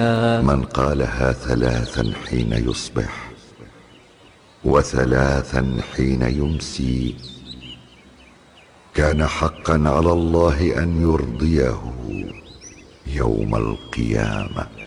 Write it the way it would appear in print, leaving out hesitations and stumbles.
من قالها 3 حين يصبح و3 حين يمسي كان حقا على الله أن يرضيه يوم القيامة.